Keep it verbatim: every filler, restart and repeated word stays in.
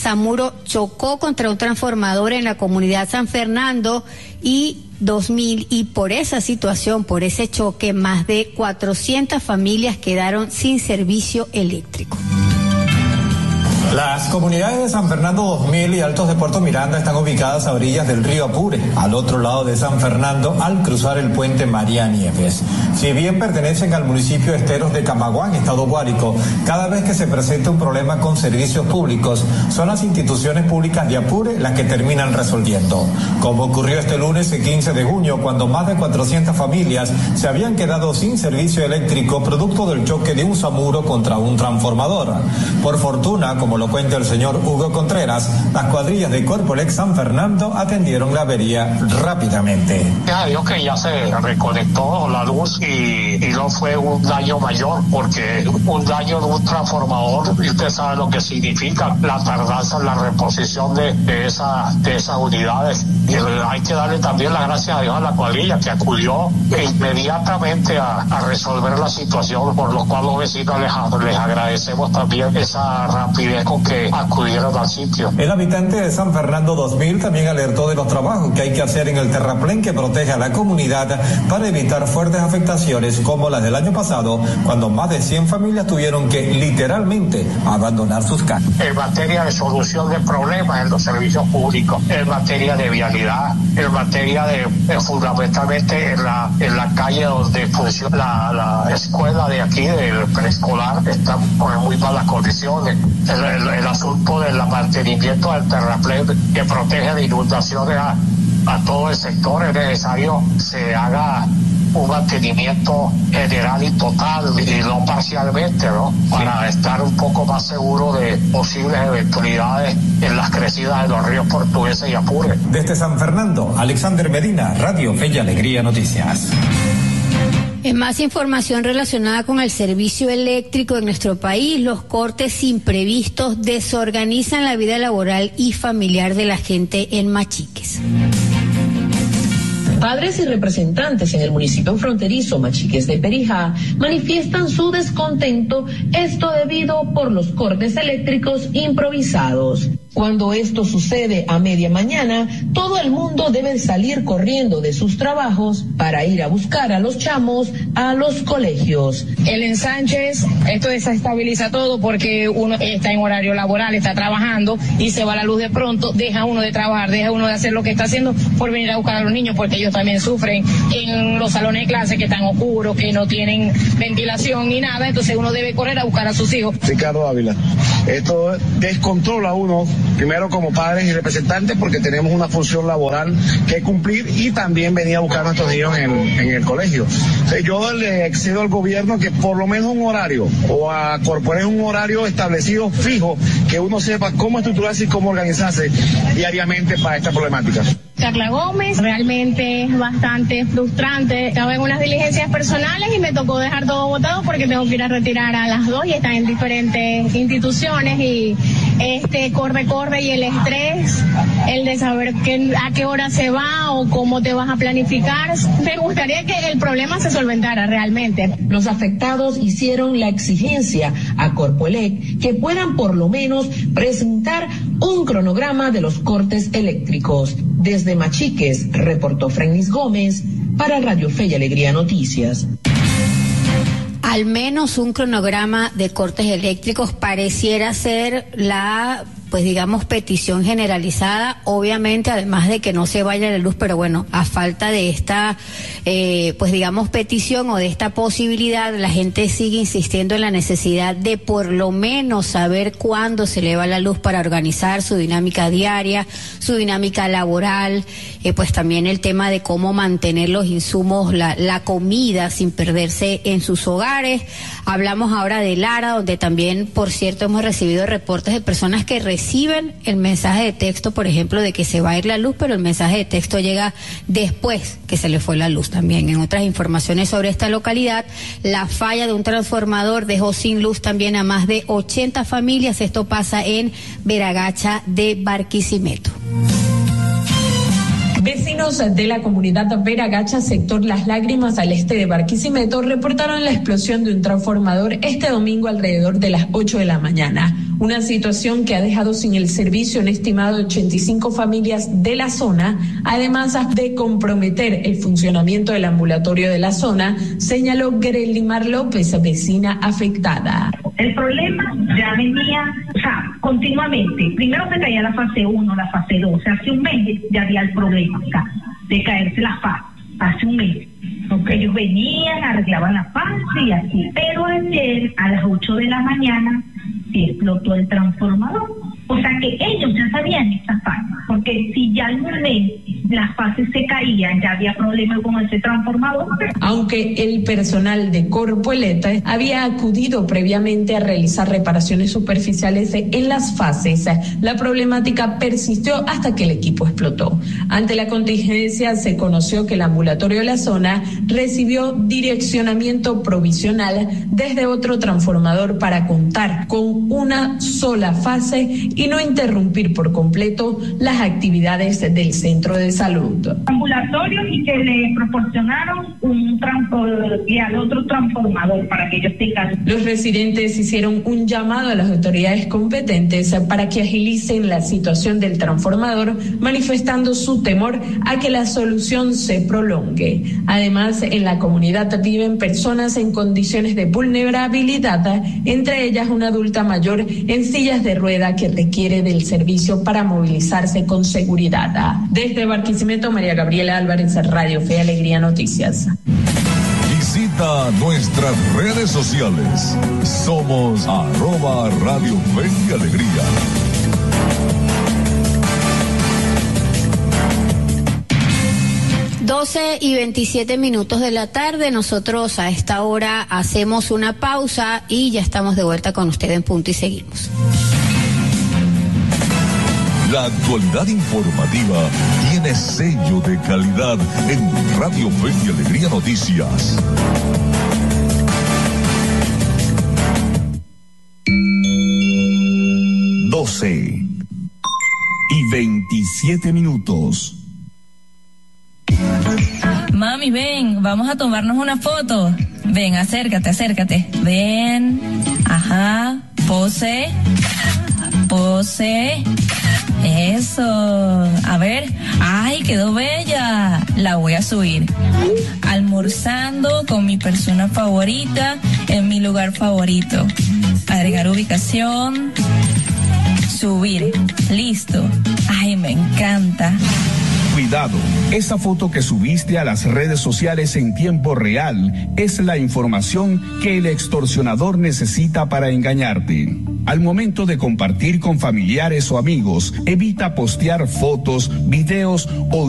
Samuro chocó contra un transformador en la comunidad San Fernando y dos mil, y por esa situación, por ese choque, más de cuatrocientas familias quedaron sin servicio eléctrico. Las comunidades de San Fernando dos mil y Altos de Puerto Miranda están ubicadas a orillas del río Apure, al otro lado de San Fernando, al cruzar el puente María Nieves. Si bien pertenecen al municipio Esteros de Camaguán, estado Guárico, cada vez que se presenta un problema con servicios públicos, son las instituciones públicas de Apure las que terminan resolviendo. Como ocurrió este lunes quince de junio, cuando más de cuatrocientas familias se habían quedado sin servicio eléctrico producto del choque de un Samuro contra un transformador. Por fortuna, como lo cuenta el señor Hugo Contreras, las cuadrillas de Corpoelec San Fernando atendieron la avería rápidamente. Ya digo que ya se reconectó la luz y, y no fue un daño mayor, porque un daño de un transformador, y usted sabe lo que significa la tardanza en la reposición de, de, esa, de esas unidades. Y hay que darle también las gracias a Dios a la cuadrilla que acudió inmediatamente a, a resolver la situación, por lo cual los vecinos les, les agradecemos también esa rapidez con que acudieron al sitio. El habitante de San Fernando dos mil también alertó de los trabajos que hay que hacer en el terraplén que protege a la comunidad para evitar fuertes afectaciones como las del año pasado, cuando más de cien familias tuvieron que literalmente abandonar sus casas. En materia de solución de problemas en los servicios públicos, en materia de vialidad, en materia de, eh, fundamentalmente en la, en la calle donde funciona la, la escuela de aquí, del preescolar, está en muy malas condiciones. El, el, el asunto del mantenimiento del terraplén que protege de inundaciones a, a todo el sector, es necesario se haga un mantenimiento general y total y no parcialmente, ¿no? Para estar un poco más seguro de posibles eventualidades en las crecidas de los ríos Portuguesa y Apure. Desde San Fernando, Alexander Medina, Radio Fe y Alegría Noticias. En más información relacionada con el servicio eléctrico en nuestro país, los cortes imprevistos desorganizan la vida laboral y familiar de la gente en Machiques. Padres y representantes en el municipio fronterizo Machiques de Perijá manifiestan su descontento, esto debido por los cortes eléctricos improvisados. Cuando esto sucede a media mañana, todo el mundo debe salir corriendo de sus trabajos para ir a buscar a los chamos a los colegios. El ensanche, esto desestabiliza todo porque uno está en horario laboral, está trabajando y se va la luz de pronto, deja uno de trabajar, deja uno de hacer lo que está haciendo por venir a buscar a los niños, porque ellos también sufren en los salones de clase que están oscuros, que no tienen ventilación ni nada, entonces uno debe correr a buscar a sus hijos. Ricardo Ávila, esto descontrola a uno, primero como padres y representantes, porque tenemos una función laboral que cumplir y también venir a buscar a nuestros hijos en, en el colegio. Entonces, yo le excedo al gobierno que por lo menos un horario, o a corporar un horario establecido fijo, que uno sepa cómo estructurarse y cómo organizarse diariamente para esta problemática. Carla Gómez, realmente es bastante frustrante. Estaba en unas diligencias personales y me tocó dejar todo botado porque tengo que ir a retirar a las dos y están en diferentes instituciones y este corre, corre y el estrés, el de saber que, a qué hora se va o cómo te vas a planificar. Me gustaría que el problema se solventara realmente. Los afectados hicieron la exigencia a Corpoelec que puedan por lo menos presentar un cronograma de los cortes eléctricos. Desde Machiques, reportó Frenis Gómez para Radio Fe y Alegría Noticias. Al menos un cronograma de cortes eléctricos pareciera ser la, pues digamos, petición generalizada, obviamente, además de que no se vaya la luz, pero bueno, a falta de esta, eh, pues digamos, petición o de esta posibilidad, la gente sigue insistiendo en la necesidad de por lo menos saber cuándo se le va la luz para organizar su dinámica diaria, su dinámica laboral, eh, pues también el tema de cómo mantener los insumos, la, la comida sin perderse en sus hogares. Hablamos ahora de Lara, donde también, por cierto, hemos recibido reportes de personas que reciben el mensaje de texto, por ejemplo, de que se va a ir la luz, pero el mensaje de texto llega después que se le fue la luz también. En otras informaciones sobre esta localidad, la falla de un transformador dejó sin luz también a más de ochenta familias. Esto pasa en Veragacha de Barquisimeto. Vecinos de la comunidad Veragacha, sector Las Lágrimas, al este de Barquisimeto, reportaron la explosión de un transformador este domingo alrededor de las ocho de la mañana. una situación que ha dejado sin el servicio un estimado de ochenta y cinco familias de la zona, además de comprometer el funcionamiento del ambulatorio de la zona, señaló Grelimar López, vecina afectada. El problema ya venía, o sea, continuamente. Primero se caía la fase uno, la fase dos. O sea, hace un mes ya había el problema, o sea, de caerse la fase. Hace un mes. Okay. Ellos venían, arreglaban la fase y así. Pero ayer, a las ocho de la mañana, se explotó el transformador. O sea que ellos ya sabían esa fase. Porque si ya al momento las fases se caían, ya había problemas con ese transformador. Aunque el personal de Corpoeleta había acudido previamente a realizar reparaciones superficiales en las fases, la problemática persistió hasta que el equipo explotó. Ante la contingencia se conoció que el ambulatorio de la zona recibió direccionamiento provisional desde otro transformador para contar con una sola fase y no interrumpir por completo las actividades del centro de salud. Ambulatorio y que le proporcionaron un transformador y al otro transformador para que ellos tengan. Los residentes hicieron un llamado a las autoridades competentes para que agilicen la situación del transformador, manifestando su temor a que la solución se prolongue. Además, en la comunidad viven personas en condiciones de vulnerabilidad, entre ellas una adulta mayor en sillas de rueda que requiere del servicio para movilizarse con seguridad. Desde Barquisimeto, María Gabriela Álvarez, Radio Fe y Alegría Noticias. Visita nuestras redes sociales. Somos arroba Radio Fe y Alegría. doce y veintisiete minutos de la tarde. Nosotros a esta hora hacemos una pausa y ya estamos de vuelta con usted en Punto y seguimos. La actualidad informativa tiene sello de calidad en Radio Fe y Alegría Noticias. doce y veintisiete minutos. Mami, ven, vamos a tomarnos una foto. Ven, acércate, acércate. Ven, ajá, pose, pose. Eso, a ver, ay, quedó bella, la voy a subir. Almorzando con mi persona favorita en mi lugar favorito. Agregar ubicación, subir, listo. Ay, me encanta. Cuidado, esa foto que subiste a las redes sociales en tiempo real es la información que el extorsionador necesita para engañarte. Al momento de compartir con familiares o amigos, evita postear fotos, videos o